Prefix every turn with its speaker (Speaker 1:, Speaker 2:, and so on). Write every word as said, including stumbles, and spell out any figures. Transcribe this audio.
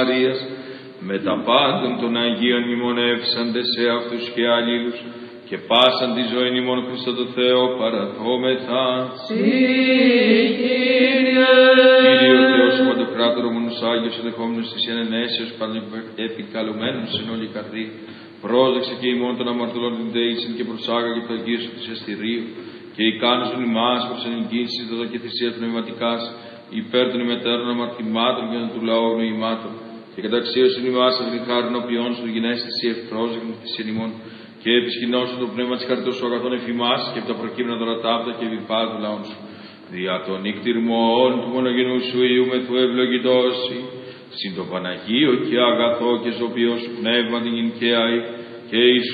Speaker 1: Μαρίας, με τα πάντων των Αγίων μνημονεύσαντες σε αυτούς και αλλήλους, και πάσαν τη ζωή ημών Χριστό το Θεό παραδόμεθα.
Speaker 2: Συ, Κύριε.
Speaker 1: Κύριε ο Θεός, ο Παντοκράτορο μονος Άγιος, εδεχόμενος της ενενέσεως επικαλουμένους εν όλη καρδί, πρόσδεξε και ημών των αμαρτωλών την τέησιν και προσάγαγε το αγγίσου της εστηρίου, και ικάνωσον ημάς προς ενεγγύησης δοδο και θυσίας πνευματικάς, υπέρ των ημετέρων αμαρτημάτων και των του λαού νοημάτων, και καταξίωσον ημάς από την χάριν οποίων σου γινέσαι εσύ ευπρόσδεκτον της ημών, και επισκηνώσουν το πνεύμα της χαριτός σου αγαθών εφημάς και από τα προκείμενα δωρατάπτα και επιπάς του λαών σου. Δια των νικτυρμών του μονογενού σου Υιού με του ευλογητώσει, συν το Παναγίο και αγαθό και ζωπιό σου πνεύμα την γυναικαία και εις